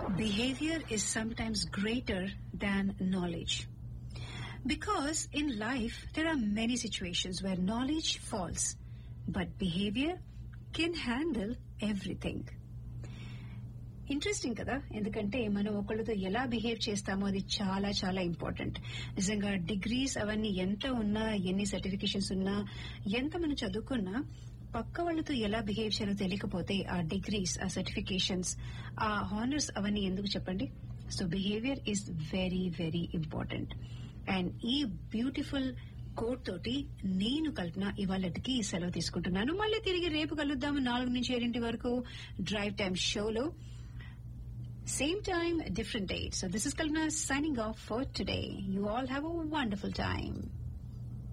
Behavior is sometimes greater than knowledge. Because in life, there are many situations where knowledge falls, but behavior can handle everything. Interesting కదా, ఎందుకంటే మనం ఒకళ్ళతో ఎలా behave చేస్తామో అది చాలా చాలా ఇంపార్టెంట్. నిజంగా డిగ్రీస్ అవన్నీ ఎంత ఉన్నా, ఎన్ని సర్టిఫికేషన్స్ ఉన్నా, ఎంత మనం చదువుకున్నా, పక్క వాళ్ళతో ఎలా బిహేవ్ చేయాలో తెలియకపోతే ఆ డిగ్రీస్, ఆ సర్టిఫికేషన్స్, ఆ హానర్స్ అవన్నీ ఎందుకు చెప్పండి. So behaviour is very very important. And ఈ బ్యూటిఫుల్ కోట్ తోటి నేను కల్పన ఇవాళకి సెలవు తీసుకుంటున్నాను. మళ్ళీ తిరిగి రేపు కలుద్దాము 4 నుంచి 7 వరకు డ్రైవ్ టైమ్ షోలో. Same time, different date. So this is Kalpana signing off for today. You all have a wonderful time.